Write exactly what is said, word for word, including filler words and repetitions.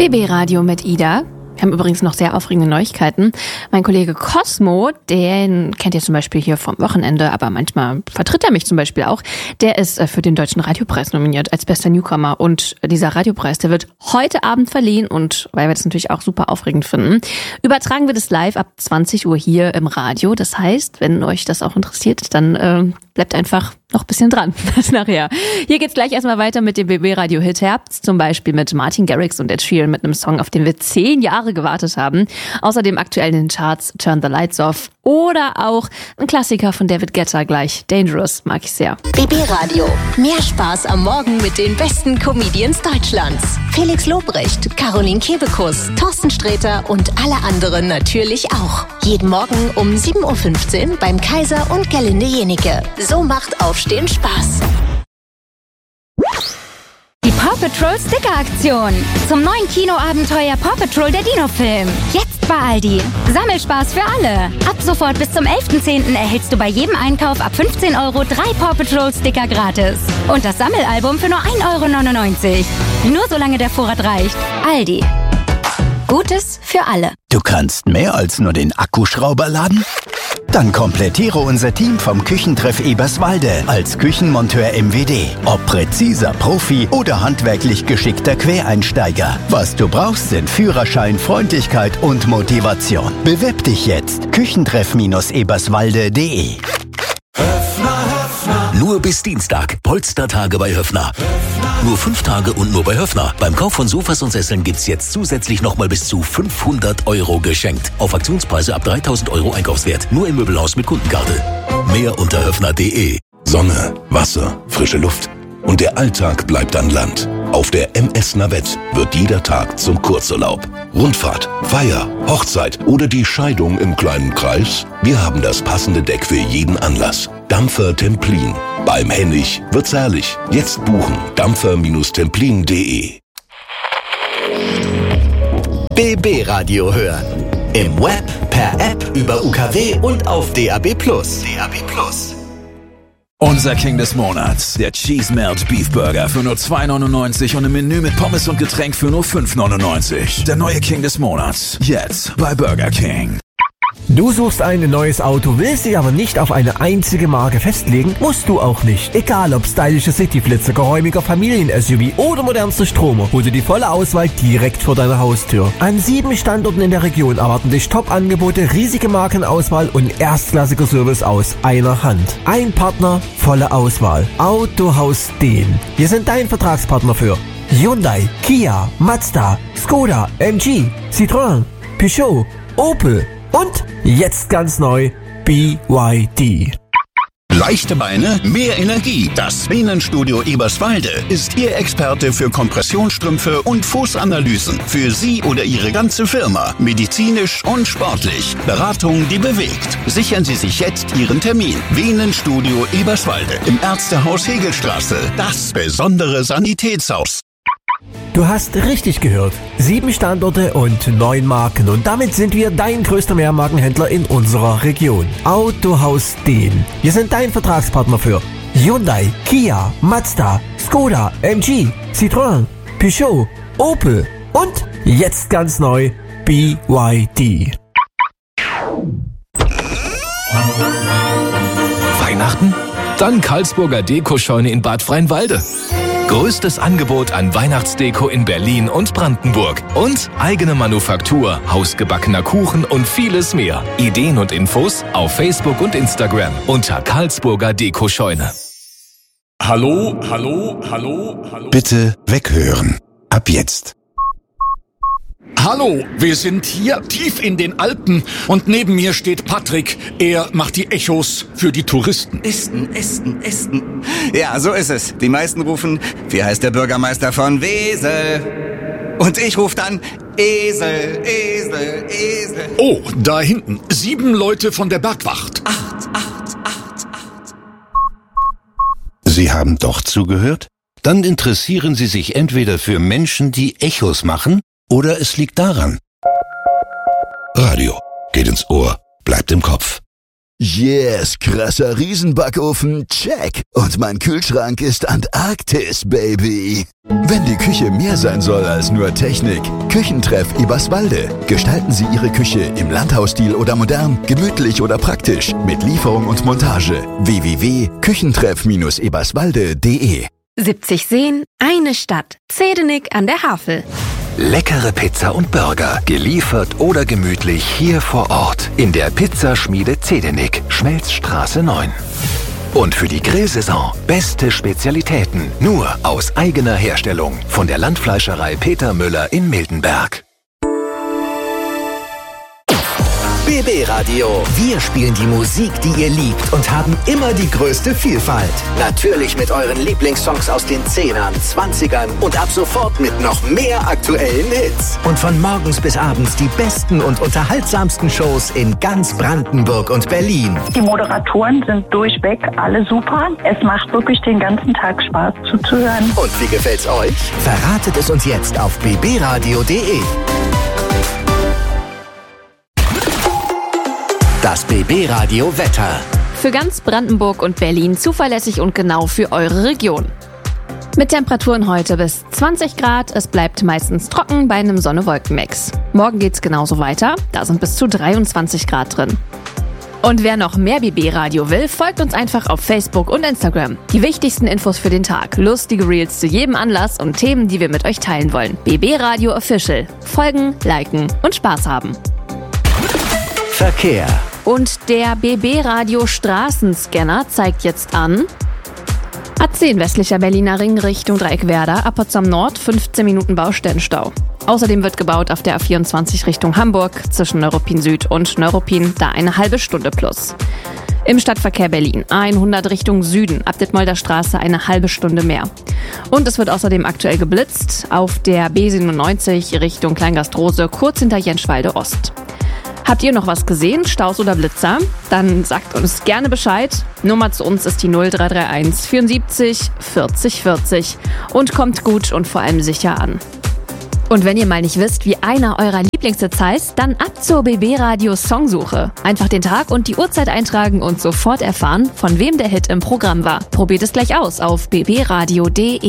B B Radio mit Ida. Wir haben übrigens noch sehr aufregende Neuigkeiten. Mein Kollege Cosmo, den kennt ihr zum Beispiel hier vom Wochenende, aber manchmal vertritt er mich zum Beispiel auch. Der ist für den Deutschen Radiopreis nominiert als bester Newcomer. Und dieser Radiopreis, der wird heute Abend verliehen. Und weil wir das natürlich auch super aufregend finden, übertragen wir das live ab zwanzig Uhr hier im Radio. Das heißt, wenn euch das auch interessiert, dann äh, bleibt einfach noch ein bisschen dran. Das nachher. Hier geht's gleich erstmal weiter mit dem B B Radio Hit Herbst. Zum Beispiel mit Martin Garrix und Ed Sheeran mit einem Song, auf den wir zehn Jahre gewartet haben. Außerdem aktuell in den Charts Turn the Lights Off. Oder auch ein Klassiker von David Guetta gleich. Dangerous mag ich sehr. B B Radio. Mehr Spaß am Morgen mit den besten Comedians Deutschlands. Felix Lobrecht, Caroline Kebekus, Thorsten Sträter und alle anderen natürlich auch. Jeden Morgen um sieben Uhr fünfzehn beim Kaiser und Gerlinde Jenike. So macht Aufstehen Spaß. Die Paw Patrol Sticker Aktion. Zum neuen Kinoabenteuer Paw Patrol der Dino-Film. Jetzt bei Aldi. Sammelspaß für alle. Ab sofort bis zum elften zehnten erhältst du bei jedem Einkauf ab fünfzehn Euro drei Paw Patrol Sticker gratis. Und das Sammelalbum für nur ein Euro neunundneunzig. Nur solange der Vorrat reicht. Aldi. Gutes für alle. Du kannst mehr als nur den Akkuschrauber laden? Dann komplettiere unser Team vom Küchentreff Eberswalde als Küchenmonteur M W D. Ob präziser Profi oder handwerklich geschickter Quereinsteiger. Was du brauchst, sind Führerschein, Freundlichkeit und Motivation. Bewirb dich jetzt. Küchentreff Eberswalde punkt de. Nur bis Dienstag. Polstertage bei Höffner. Nur fünf Tage und nur bei Höffner. Beim Kauf von Sofas und Sesseln gibt's jetzt zusätzlich nochmal bis zu fünfhundert Euro geschenkt. Auf Aktionspreise ab dreitausend Euro Einkaufswert. Nur im Möbelhaus mit Kundenkarte. Mehr unter höffner punkt de. Sonne, Wasser, frische Luft. Und der Alltag bleibt an Land. Auf der M S Navette wird jeder Tag zum Kurzurlaub. Rundfahrt, Feier, Hochzeit oder die Scheidung im kleinen Kreis? Wir haben das passende Deck für jeden Anlass. Dampfer Templin. Beim Hennig wird's herrlich. Jetzt buchen. dampfer Templin punkt de. B B Radio hören. Im Web, per App, über U K W und auf D A B Plus. D A B Plus. Unser King des Monats, der Cheese Melt Beef Burger für nur zwei neunundneunzig und ein Menü mit Pommes und Getränk für nur fünf neunundneunzig. Der neue King des Monats, jetzt bei Burger King. Du suchst ein neues Auto, willst dich aber nicht auf eine einzige Marke festlegen? Musst du auch nicht. Egal ob stylische Cityflitzer, geräumiger Familien-S U V oder modernster Stromer, hol dir die volle Auswahl direkt vor deiner Haustür. An sieben Standorten in der Region erwarten dich Top-Angebote, riesige Markenauswahl und erstklassiger Service aus einer Hand. Ein Partner, volle Auswahl. Autohaus Dehn. Wir sind dein Vertragspartner für Hyundai, Kia, Mazda, Skoda, M G, Citroën, Peugeot, Opel und jetzt ganz neu B Y D. Leichte Beine, mehr Energie. Das Venenstudio Eberswalde ist Ihr Experte für Kompressionsstrümpfe und Fußanalysen. Für Sie oder Ihre ganze Firma. Medizinisch und sportlich. Beratung, die bewegt. Sichern Sie sich jetzt Ihren Termin. Venenstudio Eberswalde im Ärztehaus Hegelstraße. Das besondere Sanitätshaus. Du hast richtig gehört. Sieben Standorte und neun Marken. Und damit sind wir dein größter Mehrmarkenhändler in unserer Region. Autohaus Dehn. Wir sind dein Vertragspartner für Hyundai, Kia, Mazda, Skoda, M G, Citroën, Peugeot, Opel und jetzt ganz neu B Y D. Weihnachten? Dann Karlsburger Dekoscheune in Bad Freienwalde. Größtes Angebot an Weihnachtsdeko in Berlin und Brandenburg. Und eigene Manufaktur, hausgebackener Kuchen und vieles mehr. Ideen und Infos auf Facebook und Instagram unter Karlsburger Dekoscheune. Hallo, hallo, hallo, hallo. Bitte weghören. Ab jetzt. Hallo, wir sind hier tief in den Alpen und neben mir steht Patrick. Er macht die Echos für die Touristen. Esten, Esten, Esten. Ja, so ist es. Die meisten rufen, wie heißt der Bürgermeister von Wesel? Und ich rufe dann Esel, Esel, Esel. Oh, da hinten. Sieben Leute von der Bergwacht. Acht, acht, acht, acht. Sie haben doch zugehört? Dann interessieren Sie sich entweder für Menschen, die Echos machen, oder es liegt daran. Radio geht ins Ohr, bleibt im Kopf. Yes, krasser Riesenbackofen, check. Und mein Kühlschrank ist Antarktis, Baby. Wenn die Küche mehr sein soll als nur Technik, Küchentreff Eberswalde. Gestalten Sie Ihre Küche im Landhausstil oder modern, gemütlich oder praktisch, mit Lieferung und Montage. w w w punkt küchentreff Bindestrich eberswalde punkt de siebzig Seen, eine Stadt. Zedenik an der Havel. Leckere Pizza und Burger, geliefert oder gemütlich hier vor Ort in der Pizzaschmiede Zedenik, Schmelzstraße neun. Und für die Grillsaison beste Spezialitäten, nur aus eigener Herstellung von der Landfleischerei Peter Müller in Miltenberg. B B Radio. Wir spielen die Musik, die ihr liebt und haben immer die größte Vielfalt. Natürlich mit euren Lieblingssongs aus den Zehnern, Zwanzigern und ab sofort mit noch mehr aktuellen Hits. Und von morgens bis abends die besten und unterhaltsamsten Shows in ganz Brandenburg und Berlin. Die Moderatoren sind durchweg alle super. Es macht wirklich den ganzen Tag Spaß zuzuhören. Und wie gefällt's euch? Verratet es uns jetzt auf b b radio punkt de. Das B B Radio Wetter. Für ganz Brandenburg und Berlin zuverlässig und genau für eure Region. Mit Temperaturen heute bis zwanzig Grad. Es bleibt meistens trocken bei einem Sonne-Wolken-Mix. Morgen geht's genauso weiter. Da sind bis zu dreiundzwanzig Grad drin. Und wer noch mehr B B Radio will, folgt uns einfach auf Facebook und Instagram. Die wichtigsten Infos für den Tag, lustige Reels zu jedem Anlass und Themen, die wir mit euch teilen wollen. B B Radio Official. Folgen, liken und Spaß haben. Verkehr. Und der B B Radio Straßenscanner zeigt jetzt an A zehn westlicher Berliner Ring Richtung Dreieckwerder, ab Potsdam Nord fünfzehn Minuten Baustellenstau. Außerdem wird gebaut auf der A vierundzwanzig Richtung Hamburg zwischen Neuruppin Süd und Neuruppin, da eine halbe Stunde plus. Im Stadtverkehr Berlin hundert Richtung Süden, ab Dittmolder Straße eine halbe Stunde mehr. Und es wird außerdem aktuell geblitzt auf der B siebenundneunzig Richtung Kleingastrose, kurz hinter Jenschwalde Ost. Habt ihr noch was gesehen, Staus oder Blitzer? Dann sagt uns gerne Bescheid. Nummer zu uns ist die null drei drei eins vierundsiebzig vierzig vierzig und kommt gut und vor allem sicher an. Und wenn ihr mal nicht wisst, wie einer eurer Lieblingshits heißt, dann ab zur B B Radio Songsuche. Einfach den Tag und die Uhrzeit eintragen und sofort erfahren, von wem der Hit im Programm war. Probiert es gleich aus auf b b radio punkt de.